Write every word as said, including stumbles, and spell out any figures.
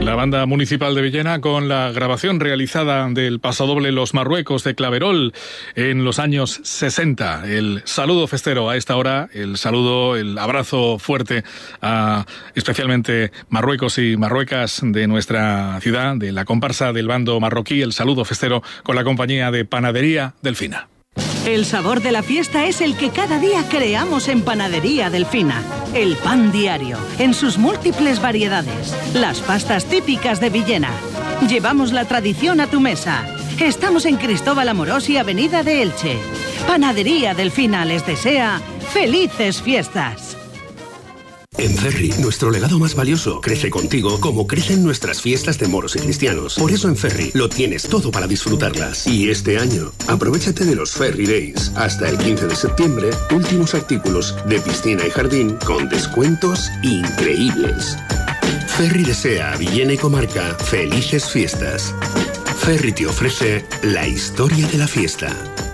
La Banda Municipal de Villena con la grabación realizada del pasodoble Los Marruecos de Claverol en los años sesenta. El saludo festero a esta hora, el saludo, el abrazo fuerte a especialmente Marruecos y marruecas de nuestra ciudad, de la comparsa del bando marroquí, el saludo festero con la compañía de Panadería Delfina. El sabor de la fiesta es el que cada día creamos en Panadería Delfina. El pan diario, en sus múltiples variedades. Las pastas típicas de Villena. Llevamos la tradición a tu mesa. Estamos en Cristóbal Amorós y Avenida de Elche. Panadería Delfina les desea felices fiestas. En Ferri, nuestro legado más valioso crece contigo como crecen nuestras fiestas de moros y cristianos. Por eso en Ferri lo tienes todo para disfrutarlas. Y este año, aprovéchate de los Ferri Days. Hasta el quince de septiembre, últimos artículos de piscina y jardín con descuentos increíbles. Ferri desea a Villena y comarca felices fiestas. Ferri te ofrece la historia de la fiesta.